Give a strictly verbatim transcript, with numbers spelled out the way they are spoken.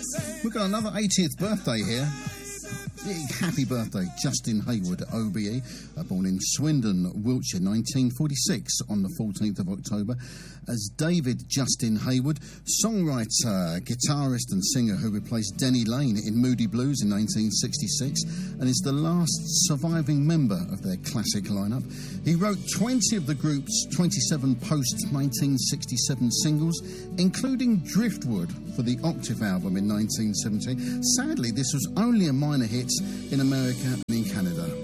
We've got another eightieth birthday here. Happy birthday, Justin Hayward, O B E, uh, born in Swindon, Wiltshire, nineteen forty-six, on the fourteenth of October. As David Justin Hayward, songwriter, guitarist and singer who replaced Denny Lane in Moody Blues in nineteen sixty-six and is the last surviving member of their classic lineup. He wrote twenty of the group's twenty-seven post-nineteen sixty-seven singles, including Driftwood for the Octave album in nineteen seventy. Sadly, this was only a minor hit in America and in Canada.